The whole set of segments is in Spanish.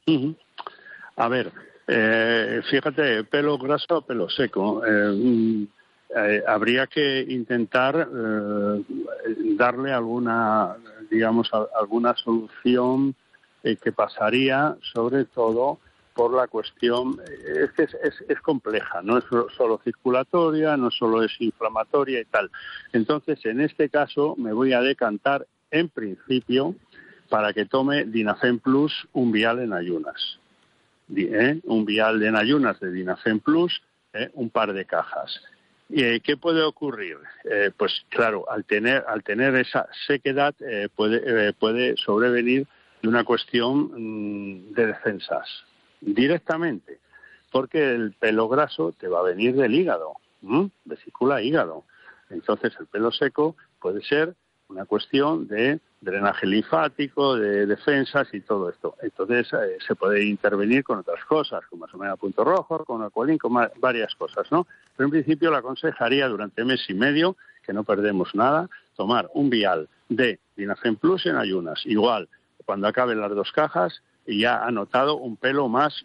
Ujú. A ver, fíjate, pelo graso, pelo seco. Habría que intentar darle alguna, digamos, alguna solución que pasaría sobre todo por la cuestión, es que es compleja, no es solo circulatoria, no solo es inflamatoria y tal. Entonces, en este caso, me voy a decantar, en principio, para que tome Dinafen Plus un vial en ayunas. Un vial en ayunas de Dinafen Plus, un par de cajas. ¿Qué puede ocurrir? Pues claro, al tener esa sequedad puede sobrevenir de una cuestión de defensas directamente, porque el pelo graso te va a venir del hígado, vesícula hígado. Entonces el pelo seco puede ser una cuestión de drenaje linfático, de defensas y todo esto. Entonces se puede intervenir con otras cosas, con Masomea punto rojo, con Aqualin, con varias cosas, ¿no? Pero en principio le aconsejaría durante mes y medio, que no perdemos nada, tomar un vial de Dinafen Plus en ayunas. Igual, cuando acaben las 2 cajas, y ya ha notado un pelo más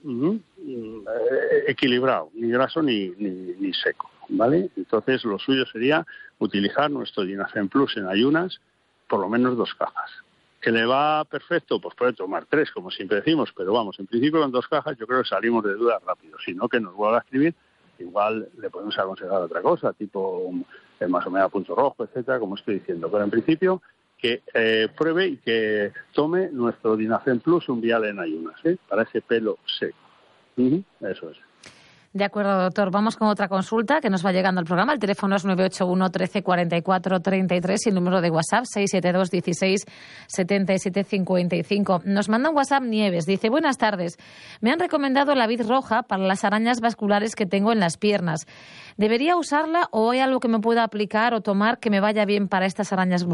equilibrado, ni graso ni seco, ¿vale? Entonces lo suyo sería utilizar nuestro Dinafen Plus en ayunas, por lo menos 2 cajas. ¿Que le va perfecto? Pues puede tomar 3, como siempre decimos, pero vamos, en principio con 2 cajas yo creo que salimos de dudas rápido, si no que nos vuelva a escribir, igual le podemos aconsejar otra cosa, tipo el Masomea punto rojo, etcétera, como estoy diciendo, pero en principio que pruebe y que tome nuestro Dinafen Plus un vial en ayunas, para ese pelo seco. Eso es. De acuerdo, doctor. Vamos con otra consulta que nos va llegando al programa. El teléfono es 981 13 44 33 y el número de WhatsApp 672 16 77 55. Nos manda un WhatsApp Nieves. Dice, buenas tardes. Me han recomendado la vid roja para las arañas vasculares que tengo en las piernas. ¿Debería usarla o hay algo que me pueda aplicar o tomar que me vaya bien para estas arañas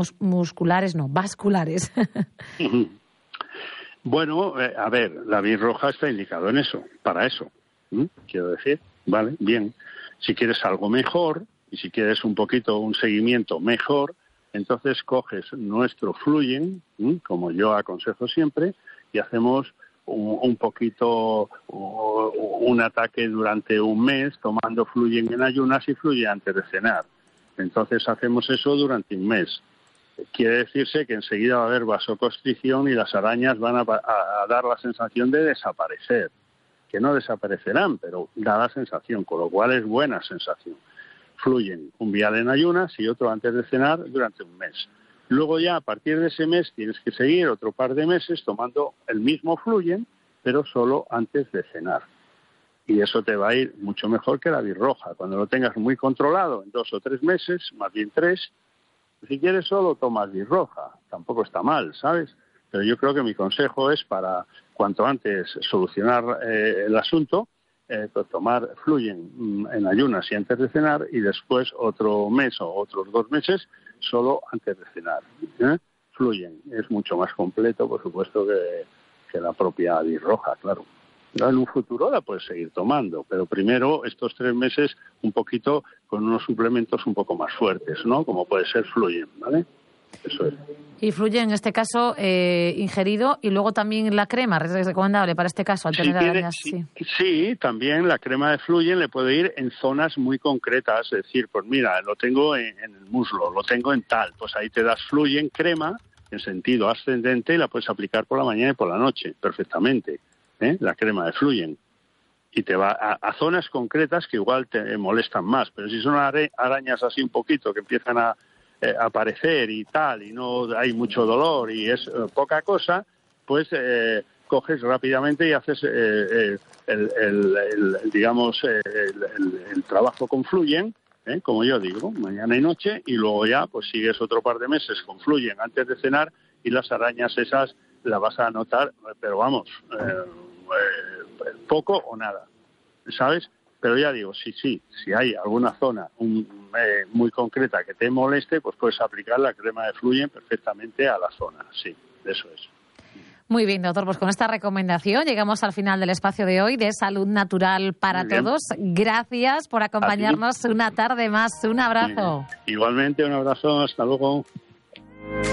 vasculares? Bueno, a ver, la vid roja está indicado en eso, para eso. Quiero decir, vale, bien. Si quieres algo mejor y si quieres un seguimiento mejor, entonces coges nuestro Fluyen, como yo aconsejo siempre, y hacemos un ataque durante un mes tomando Fluyen en ayunas y Fluyen antes de cenar. Entonces hacemos eso durante un mes. Quiere decirse que enseguida va a haber vasoconstricción y las arañas van a dar la sensación de desaparecer. Que no desaparecerán, pero da la sensación, con lo cual es buena sensación. Fluyen un vial en ayunas y otro antes de cenar durante un mes. Luego ya a partir de ese mes tienes que seguir otro par de meses tomando el mismo Fluyen, pero solo antes de cenar. Y eso te va a ir mucho mejor que la vid roja. Cuando lo tengas muy controlado en 2 o 3 meses, más bien 3, si quieres solo tomas vid roja. Tampoco está mal, ¿sabes? Pero yo creo que mi consejo es para cuanto antes solucionar el asunto, pues tomar Fluyen en ayunas y antes de cenar y después otro mes o otros 2 meses solo antes de cenar. Fluyen es mucho más completo, por supuesto, que la propia vid roja, claro. En un futuro la puedes seguir tomando, pero primero estos 3 meses un poquito con unos suplementos un poco más fuertes, ¿no? Como puede ser Fluyen, ¿vale? Eso es. Y Fluyen en este caso ingerido y luego también la crema, ¿es recomendable para este caso al tener arañas? Sí, también la crema de Fluyen le puede ir en zonas muy concretas, es decir, pues mira, lo tengo en el muslo, lo tengo en tal, pues ahí te das Fluyen crema en sentido ascendente y la puedes aplicar por la mañana y por la noche, perfectamente, la crema de Fluyen. Y te va a zonas concretas que igual te molestan más, pero si son arañas así un poquito que empiezan a aparecer y tal, y no hay mucho dolor y es poca cosa, pues coges rápidamente y haces el trabajo con Fluyen, como yo digo, mañana y noche, y luego ya pues sigues otro par de meses con Fluyen antes de cenar y las arañas esas las vas a notar, pero vamos, poco o nada, ¿sabes? Pero ya digo, si hay alguna zona muy concreta que te moleste, pues puedes aplicar la crema de Fluyen perfectamente a la zona. Sí, eso es. Muy bien, doctor. Pues con esta recomendación llegamos al final del espacio de hoy de Salud Natural para Todos. Gracias por acompañarnos una tarde más. Un abrazo. Igualmente, un abrazo. Hasta luego.